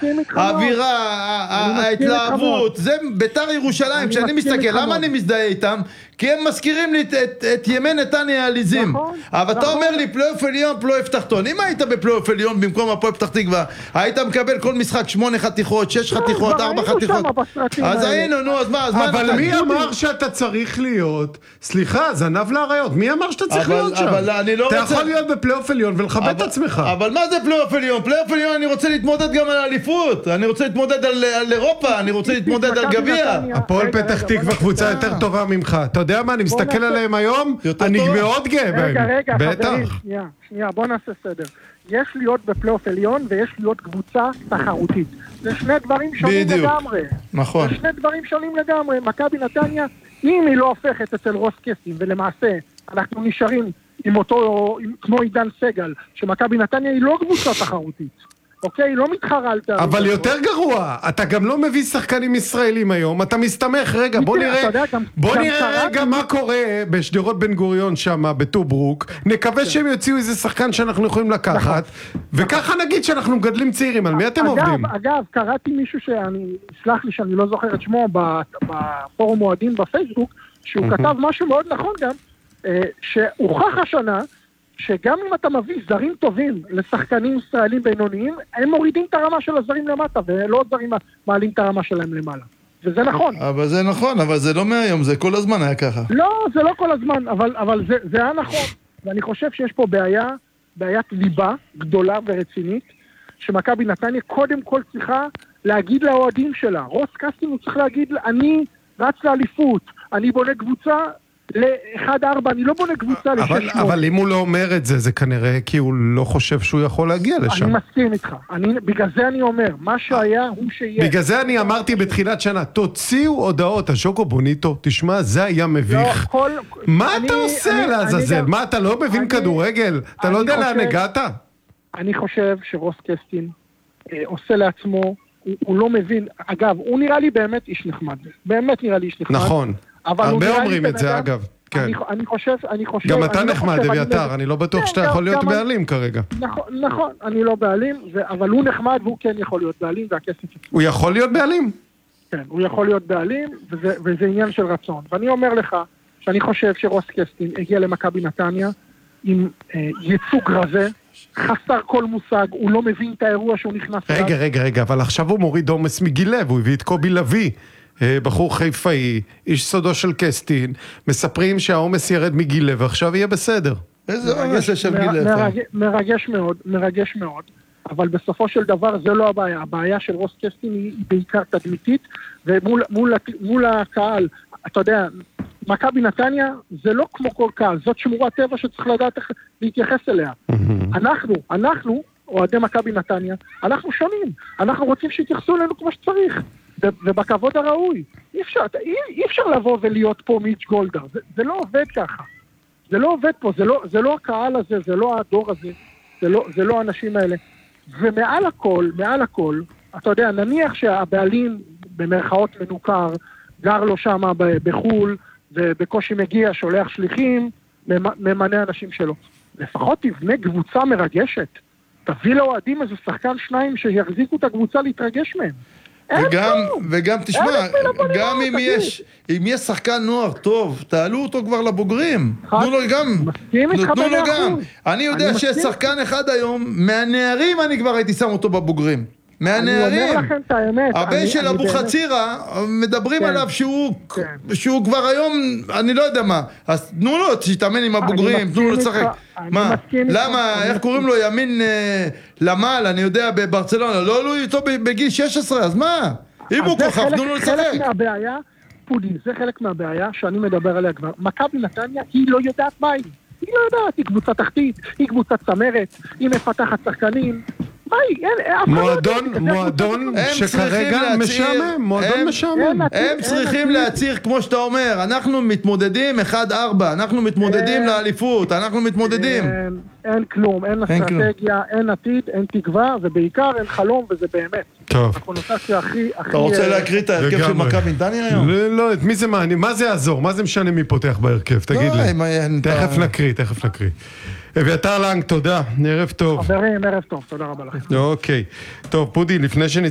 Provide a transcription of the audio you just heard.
האווירה, ההתלהבות, זה בית"ר ירושלים. כשאני מסתכל, למה אני מזדהה איתם? כי הם מזכירים לי את ימי נתניה העליזים. אבל אתה אומר לי פלייאוף עליון, פלייאוף תחתון. אם היית בפלייאוף עליון במקום הפועל פתח תקווה, היית מקבל כל משחק 8 חתיכות, 6 חתיכות, 4 חתיכות. אז היינו, נו, אז מה? אבל מי אמר שאתה צריך להיות? סליחה, זנב לאריות. מי אמר שאתה צריך להיות שם? אתה יכול להיות בפלייאוף עליון ולכבד את עצמך. אבל מה זה פלייאוף עליון? פלייאוף עליון אני רוצה להתמודד גם על האליפות. אני רוצה להתמודד על אירופה, אני רוצה להתמודד על גביע. הפועל פתח תקווה קבוצה יותר טובה ממך. אתה יודע מה? אני מסתכל עליהם היום, אני מאוד גאה בהם. רגע, חברים, שנייה, בוא נעשה סדר. יש להיות בפלייאוף עליון ויש להיות קבוצה תחרותית. זה שני דברים שונים לגמרי. נכון. זה שני דברים שונים לגמרי. מכבי נתניה, אם היא לא הופכת אצל רוס קסטין, ולמעשה אנחנו נשארים עם אותו, כמו עידן סגל, שמכבי נתניה היא לא קבוצה תחרותית. אוקיי, לא מתחרה על תאריך. אבל יותר גרוע, אתה גם לא מביא שחקנים ישראלים היום, אתה מסתמך, רגע, בוא נראה רגע מה קורה בשדרות בן גוריון שם, בטוברוק, נקווה שהם יוציאו איזה שחקן שאנחנו יכולים לקחת, וככה נגיד שאנחנו מגדלים צעירים, על מי אתם עובדים? אגב, קראתי מישהו סלח לי שאני לא זוכר את שמו, בפורום מועדים בפייסבוק, שהוא כתב משהו מאוד נכון גם, שהוכח השנה, שגם אם אתה מביא זרים טובים לשחקנים ישראלים בינוניים, הם מורידים את הרמה של הזרים למטה, ולא זרים מעלים את הרמה שלהם למעלה. וזה נכון. אבל זה נכון, אבל זה לא מהיום, זה כל הזמן היה ככה. לא, זה לא כל הזמן, אבל זה היה נכון. ואני חושב שיש פה בעיית ליבה גדולה ורצינית, שמכבי נתניה קודם כל צריכה להגיד לאוהדים שלה. רוס קסטין הוא צריך להגיד, אני רץ לאליפות, אני בונה קבוצה, ל-1-4, אני לא בונה קבוצה ל-6-8. אבל אם הוא לא אומר את זה, זה כנראה כי הוא לא חושב שהוא יכול להגיע לשם. אני מסכים איתך. בגלל זה אני אומר, מה שהיה הוא שיהיה. בגלל זה אני אמרתי בתחילת שנה, תוציאו הודעות, הז'וקו בוניטו, תשמע, זה היה מביך. מה אתה עושה לעזאזל? מה, אתה לא מבין כדורגל? אתה לא יודע לאן הגעת? אני חושב שרוס קסטין עושה לעצמו, הוא לא מבין, אגב, הוא נראה לי באמת איש נחמד. באמת נראה לי איש נחמד. נכון. הרבה אומרים את זה, אגב. אני חושב... גם אתה נחמד, אביתר, אני לא בטוח שאתה יכול להיות בעלים כרגע. נכון, אני לא בעלים, אבל הוא נחמד והוא כן יכול להיות בעלים, והכסף... הוא יכול להיות בעלים? כן, הוא יכול להיות בעלים, וזה עניין של רצון. ואני אומר לך, שאני חושב שרוס קסטין הגיע למכבי נתניה, עם ייצוג רזה, חסר כל מושג, הוא לא מבין את האירוע שהוא נכנס... רגע, אבל עכשיו הוא מוריד עומס מגילה, והוא הביא את קובי לוי. בחור חיפאי, איש סודו של קסטין, מספרים שהעומס ירד מגילה ועכשיו יהיה בסדר. איזה עומס של גילה? מרגש מאוד, אבל בסופו של דבר זה לא הבעיה. הבעיה של רוס קסטין היא בעיקר תדמיתית, ומול הקהל, אתה יודע, מכבי נתניה זה לא כמו כל קהל, זאת שמורת טבע שצריך לדעת איך להתייחס אליה. אנחנו, אוהדי מכבי נתניה, אנחנו שונים, אנחנו רוצים שיתייחסו אלינו כמו שצריך. ובכבוד הראוי. אי אפשר לבוא ולהיות פה מיץ' גולדהר. זה לא עובד ככה. זה לא עובד פה. זה לא הקהל הזה, זה לא הדור הזה, זה לא האנשים האלה. ומעל הכל, אתה יודע, נניח שהבעלים במרכאות מנוכר, גר לו שם בחול, ובקושי מגיע, שולח שליחים, ממנה אנשים שלו. לפחות תבנה קבוצה מרגשת. תביא לאוהדים איזה שחקן שניים שיחזיקו את הקבוצה להתרגש מהם. וגם תשמע, גם אם יש שחקן נוער טוב, תעלו אותו כבר לבוגרים. תנו לו גם. אני יודע שיש שחקן אחד היום, מהנערים אני כבר הייתי שם אותו בבוגרים. מהנערים. הבן של אבו חצירה, מדברים עליו שהוא כבר היום, אני לא יודע מה. אז תנו לו, תתאמן עם הבוגרים, תנו לו לשחק. מה? למה? איך קוראים לו? ימין למעל, אני יודע, בברצלונה. לא עלו איתו בגיל 16, אז מה? אם הוא כוכב, תנו לו לשחק. חלק מהבעיה, פודי, זה חלק מהבעיה שאני מדבר עליה כבר. מכבי נתניה, היא לא יודעת מה היא. היא לא יודעת, היא קבוצה תחתית, היא קבוצה צמרת, היא מפתחת שחקנים. מועדון שכרגע משעמם, מועדון משעמם. הם צריכים להצהיר כמו שאתה אומר, אנחנו מתמודדים 1-4, אנחנו מתמודדים לאליפות, אנחנו מתמודדים. אין כלום, אין אסטרטגיה, אין עתיד, אין תקווה, ובעיקר אין חלום, וזה באמת. טוב. אתה רוצה להקריא את ההרכב של מכבי נתניה היום? לא, את מי זה מעניין? מה זה יעזור? מה זה משנה מי פותח בהרכב? תגיד לי. תכף נקריא. אביתר לנג, תודה, ערב טוב. חברים, ערב טוב, תודה רבה לכם. אוקיי, טוב, פודי, לפני